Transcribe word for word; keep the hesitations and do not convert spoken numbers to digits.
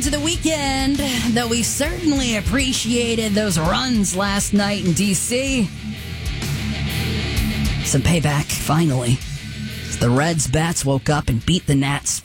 To the weekend, though we certainly appreciated those runs last night in D C. Some payback, finally. The Reds bats woke up and beat the Nats